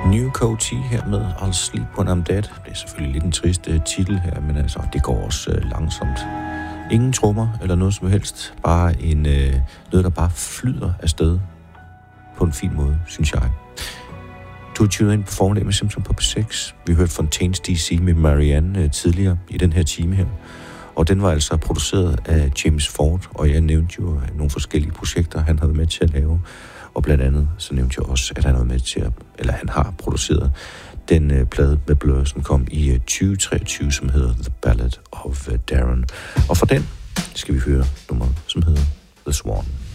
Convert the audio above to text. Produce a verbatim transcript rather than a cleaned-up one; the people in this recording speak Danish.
New Coty her med I'll Sleep When I'm Dead. Det er selvfølgelig lidt en trist uh, titel her, men altså, det går også uh, langsomt. Ingen trommer eller noget som helst. Bare en, uh, noget, der bare flyder afsted på en fin måde, synes jeg. Du har tunet ind på formiddag med Simpson på P seks. Vi hørte Fontaines D C med Marianne uh, tidligere i den her time her. Og den var altså produceret af James Ford, og jeg nævnte jo nogle forskellige projekter, han havde med til at lave. Og blandt andet, så nævnte jeg også, at han havde med til at, eller han har produceret den uh, plade med Blur, som kom i uh, tyve treogtyve, som hedder The Ballad of uh, Darren. Og fra den skal vi høre nummeret, som hedder The Swan.